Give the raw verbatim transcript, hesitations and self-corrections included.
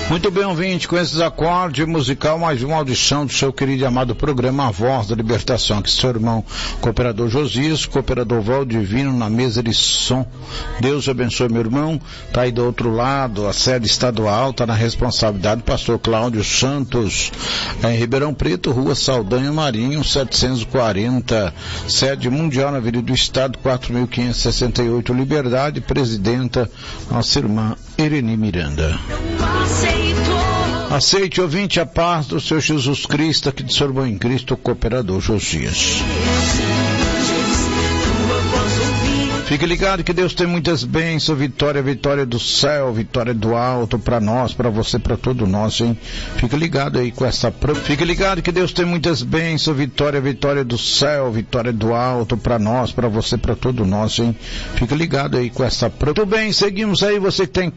Muito bem, ouvinte, com esses acordes musical, mais uma audição do seu querido e amado programa A Voz da Libertação, aqui seu irmão cooperador Josias, cooperador Valdivino na mesa de som. Deus abençoe meu irmão, tá aí do outro lado, a sede estadual, tá na responsabilidade do pastor Cláudio Santos, é em Ribeirão Preto, Rua Saldanha Marinho, setecentos e quarenta, sede mundial na Avenida do Estado, quatro mil quinhentos e sessenta e oito, Liberdade, presidenta, nossa irmã Irene Miranda. Aceite, ouvinte, a paz do seu Jesus Cristo, aqui de seu irmão em Cristo, cooperador Josias. Fique ligado que Deus tem muitas bênçãos, vitória, vitória do céu, vitória do alto para nós, para você, para todos nós, hein? Fique ligado aí com essa... Fique ligado que Deus tem muitas bênçãos, vitória, vitória do céu, vitória do alto para nós, para você, para todos nós, hein? Fique ligado aí com essa... Muito bem, seguimos aí, você que tem